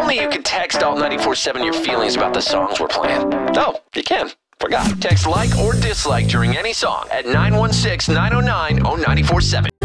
only you can text Alt 94.7 your feelings about the songs we're playing. Oh, you can. Forgot. Text like or dislike during any song at 916-909-0947.